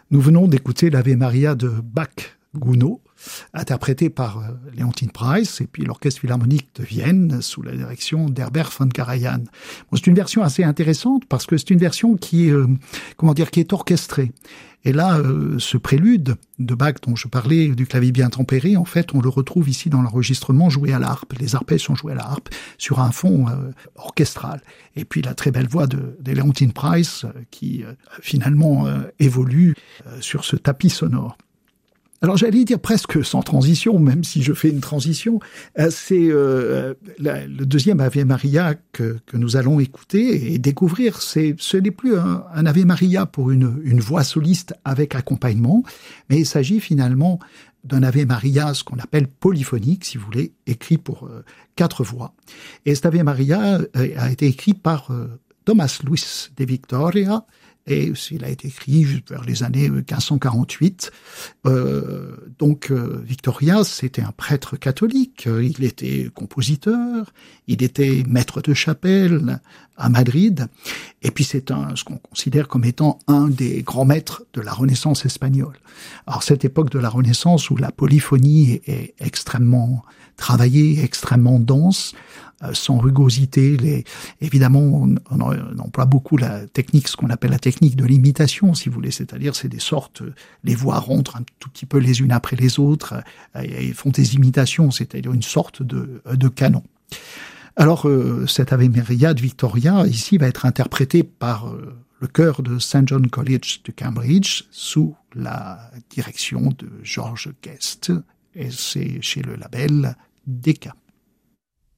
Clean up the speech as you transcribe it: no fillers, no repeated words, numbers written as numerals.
Nous venons d'écouter l'Ave Maria de Bach-Gounod, interprété par Leontyne Price et puis l'Orchestre Philharmonique de Vienne sous la direction d'Herbert von Karajan. Bon, c'est une version assez intéressante parce que c'est une version qui est, qui est orchestrée. Et là, ce prélude de Bach dont je parlais, du clavier bien tempéré, en fait, on le retrouve ici dans l'enregistrement joué à la harpe. Les arpèges sont joués à la harpe sur un fond orchestral. Et puis la très belle voix de Leontyne Price qui finalement évolue sur ce tapis sonore. Alors j'allais dire presque sans transition, même si je fais une transition, c'est le deuxième Ave Maria que nous allons écouter et découvrir. Ce n'est plus un Ave Maria pour une voix soliste avec accompagnement, mais il s'agit finalement d'un Ave Maria, ce qu'on appelle polyphonique, si vous voulez, écrit pour 4 voix. Et cet Ave Maria a été écrit par Thomas Luis de Victoria, et il a été écrit vers les années 1548. Victoria, c'était un prêtre catholique. Il était compositeur, il était maître de chapelle à Madrid. Et puis c'est ce qu'on considère comme étant un des grands maîtres de la Renaissance espagnole. Alors cette époque de la Renaissance où la polyphonie est extrêmement travaillée, extrêmement dense, sans rugosité. Évidemment, on emploie beaucoup la technique, ce qu'on appelle la technique de l'imitation, si vous voulez, c'est-à-dire c'est des sortes, les voix rentrent un tout petit peu les unes après les autres, et font des imitations, c'est-à-dire une sorte de canon. Alors, cet Ave Maria de Victoria, ici, va être interprété par le chœur de St. John College de Cambridge, sous la direction de George Guest, et c'est chez le label Decca.